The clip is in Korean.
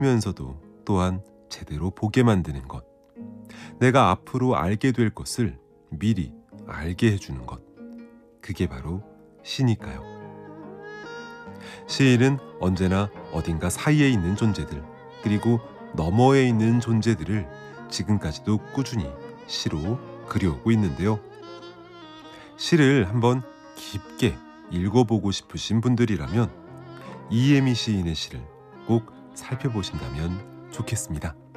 하면서도 또한 제대로 보게 만드는 것. 내가 앞으로 알게 될 것을 미리 알게 해주는 것. 그게 바로 시니까요. 시인은 언제나 어딘가 사이에 있는 존재들, 그리고 너머에 있는 존재들을 지금까지도 꾸준히 시로 그려오고 있는데요. 시를 한번 깊게 읽어보고 싶으신 분들이라면 이혜미 시인의 시를 꼭 살펴보신다면 좋겠습니다.